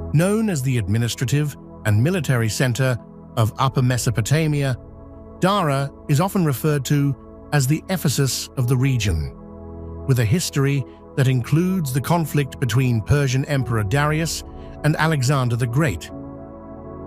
Known as the administrative and military center of Upper Mesopotamia, Dara is often referred to as the Ephesus of the region, with a history that includes the conflict between Persian Emperor Darius and Alexander the Great,